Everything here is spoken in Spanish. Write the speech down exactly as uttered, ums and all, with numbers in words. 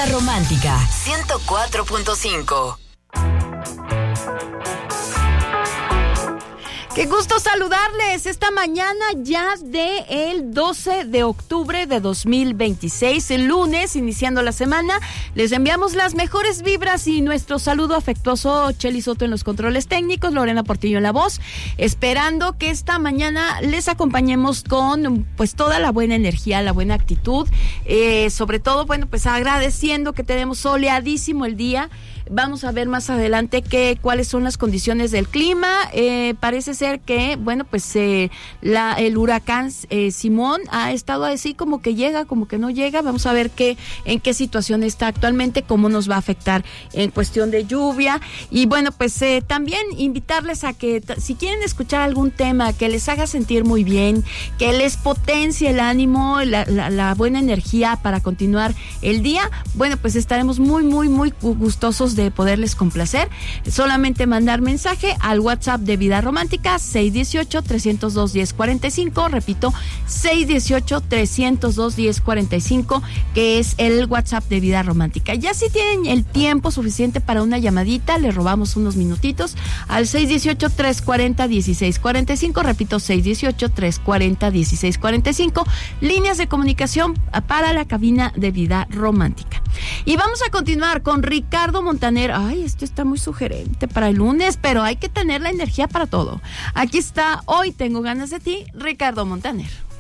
Vida Romántica ciento cuatro punto cinco. Qué gusto saludarles esta mañana ya de el doce de octubre de dos mil veintiséis, el lunes, iniciando la semana. Les enviamos las mejores vibras y nuestro saludo afectuoso, Chely Soto en los controles técnicos, Lorena Portillo en la voz, esperando que esta mañana les acompañemos con pues toda la buena energía, la buena actitud, eh, sobre todo, bueno, pues agradeciendo que tenemos soleadísimo el día. Vamos a ver más adelante que, cuáles son las condiciones del clima. Eh, parece ser que, bueno, pues eh, la, el huracán eh, Simón ha estado así como que llega, como que no llega. Vamos a ver qué, en qué situación está actualmente, cómo nos va a afectar en cuestión de lluvia. Y bueno, pues eh, también invitarles a que t- si quieren escuchar algún tema que les haga sentir muy bien, que les potencie el ánimo, la, la, la buena energía para continuar el día, bueno, pues estaremos muy, muy, muy gustosos de poderles complacer. Solamente mandar mensaje al WhatsApp de Vida Romántica seis uno ocho, tres cero dos, uno cero cuatro cinco, repito, seis uno ocho, tres cero dos, uno cero cuatro cinco, que es el WhatsApp de Vida Romántica. Ya si tienen el tiempo suficiente para una llamadita, les robamos unos minutitos al seis uno ocho, tres cuatro cero, uno seis cuatro cinco, repito, seis uno ocho, tres cuatro cero, uno seis cuatro cinco, líneas de comunicación para la cabina de Vida Romántica. Y vamos a continuar con Ricardo Montaner. Ay, esto está muy sugerente para el lunes, pero hay que tener la energía para todo. Aquí está Hoy Tengo Ganas de Ti, Ricardo Montaner.